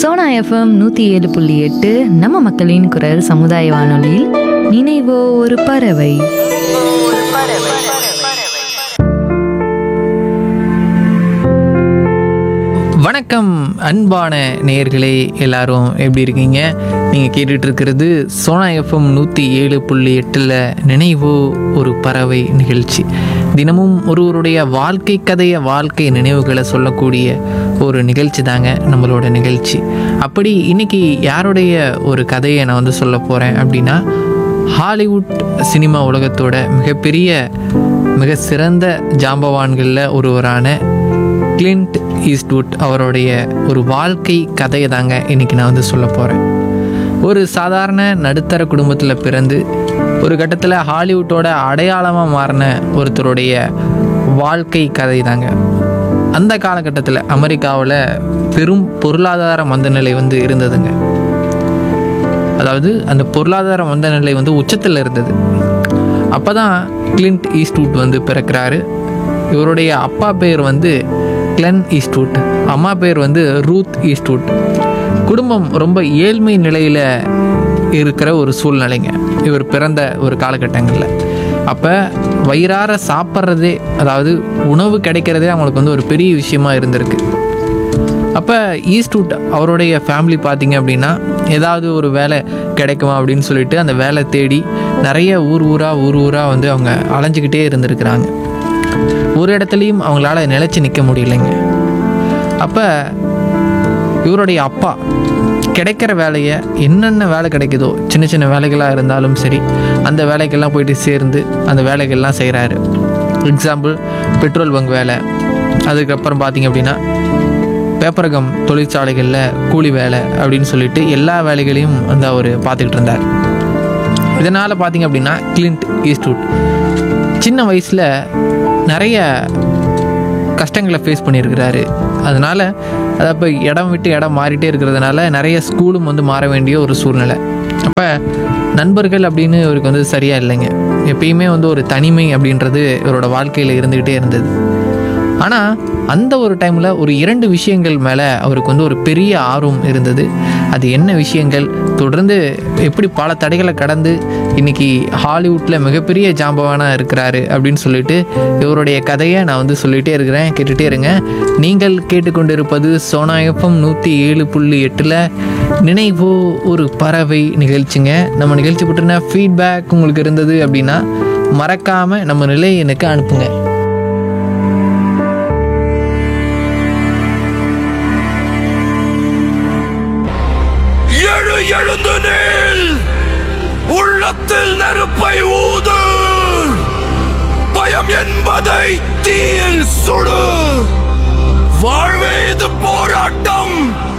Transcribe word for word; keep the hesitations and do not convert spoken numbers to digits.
Sona FM நூற்றி ஏழு புள்ளி எட்டு நம்ம மக்களின் குரல் சமுதாய வானொலியில் நினைவோ ஒரு பறவை. வணக்கம் அன்பான நேயர்களே, எல்லாரும் எப்படி இருக்கீங்க? நீங்கள் கேட்டுட்டு இருக்கிறது சோனா எஃப்எம் நூற்றி ஏழு புள்ளி எட்டில் நினைவோ ஒரு பறவை நிகழ்ச்சி. தினமும் ஒருவருடைய வாழ்க்கை கதையை, வாழ்க்கை நினைவுகளை சொல்லக்கூடிய ஒரு நிகழ்ச்சி தாங்க நம்மளோட நிகழ்ச்சி. அப்படி இன்னைக்கு யாருடைய ஒரு கதையை நான் வந்து சொல்ல போகிறேன் அப்படின்னா, ஹாலிவுட் சினிமா உலகத்தோட மிகப்பெரிய மிக சிறந்த ஜாம்பவான்களில் ஒருவரான கிளின்ட் ஈஸ்ட்வுட் அவருடைய ஒரு வாழ்க்கை கதையை தாங்க இன்றைக்கி நான் வந்து சொல்ல போகிறேன். ஒரு சாதாரண நடுத்தர குடும்பத்தில் பிறந்து ஒரு கட்டத்தில் ஹாலிவுட்டோட அடையாளமாக மாறின ஒருத்தருடைய வாழ்க்கை கதை தாங்க. அந்த காலகட்டத்தில் அமெரிக்காவில் பெரும் பொருளாதார மந்தநிலை வந்து இருந்ததுங்க. அதாவது அந்த பொருளாதார மந்தநிலை வந்து உச்சத்தில் இருந்தது. அப்போ தான் கிளின்ட் ஈஸ்ட்வுட் வந்து பிறக்கிறாரு. இவருடைய அப்பா பேர் வந்து கிளென் ஈஸ்ட்வுட், அம்மா பேர் வந்து ரூத் ஈஸ்ட்வுட். குடும்பம் ரொம்ப ஏழ்மை நிலையில் இருக்கிற ஒரு சூழ்நிலைங்க இவர் பிறந்த ஒரு காலகட்டங்களில். அப்போ வயிறார சாப்பிட்றதே, அதாவது உணவு கிடைக்கிறதே அவங்களுக்கு வந்து ஒரு பெரிய விஷயமா இருந்திருக்கு. அப்போ ஈஸ்ட்வுட் அவருடைய ஃபேமிலி பார்த்திங்க அப்படின்னா, ஏதாவது ஒரு வேலை கிடைக்குமா அப்படின்னு சொல்லிட்டு அந்த வேலை தேடி நிறைய ஊர் ஊராக ஊர் ஊராக வந்து அவங்க அலைஞ்சிக்கிட்டே இருந்திருக்கிறாங்க. ஒரு இடத்துலையும் அவங்களால நிலைச்சி நிற்க முடியலைங்க. அப்போ இவருடைய அப்பா கிடைக்கிற வேலையை, என்னென்ன வேலை கிடைக்குதோ சின்ன சின்ன வேலைகளாக இருந்தாலும் சரி, அந்த வேலைக்கெல்லாம் போயிட்டு சேர்ந்து அந்த வேலைகள்லாம் செய்கிறாரு. எக்ஸாம்பிள், பெட்ரோல் பங்க் வேலை, அதுக்கப்புறம் பார்த்திங்க அப்படின்னா பேப்பரகம் தொழிற்சாலைகளில் கூலி வேலை அப்படின்னு சொல்லிட்டு எல்லா வேலைகளையும் வந்து அவர் பார்த்துக்கிட்டு இருந்தார். இதனால் பார்த்திங்க அப்படின்னா கிளின்ட் ஈஸ்ட்வுட் சின்ன வயசில் நிறைய கஷ்டங்களை ஃபேஸ் பண்ணியிருக்கிறாரு. அதனால் அதை இப்போ இடம் விட்டு இடம் மாறிட்டே இருக்கிறதுனால நிறைய ஸ்கூலும் வந்து மாற வேண்டிய ஒரு சூழ்நிலை. அப்போ நண்பர்கள் அப்படின்னு இவருக்கு வந்து சரியாக இல்லைங்க. எப்பயுமே வந்து ஒரு தனிமை அப்படின்றது இவரோட வாழ்க்கையில் இருந்துக்கிட்டே இருந்தது. ஆனால் அந்த ஒரு டைமில் ஒரு இரண்டு விஷயங்கள் மேலே அவருக்கு வந்து ஒரு பெரிய ஆர்வம் இருந்தது. அது என்ன விஷயங்கள், தொடர்ந்து எப்படி பல தடைகளை கடந்து இன்றைக்கி ஹாலிவுட்டில் மிகப்பெரிய ஜாம்பவானாக இருக்கிறாரு அப்படின்னு சொல்லிட்டு இவருடைய கதையை நான் வந்து சொல்லிகிட்டே இருக்கிறேன். கேட்டுகிட்டே இருங்க. நீங்கள் கேட்டுக்கொண்டிருப்பது சோனா எஃப்எம் நூற்றி ஏழு புள்ளி எட்டில் நினைவோ ஒரு பறவை நிகழ்ச்சிங்க. நம்ம நிகழ்ச்சி பற்றின ஃபீட்பேக் உங்களுக்கு இருந்தது அப்படின்னா மறக்காமல் நம்ம நிலை எனக்கு அனுப்புங்க. எழுந்து நில், உள்ளத்தில் நெருப்பை ஊது, பயம் என்பதை தீயில் சுடு. வாழ்வே இது போராட்டம்,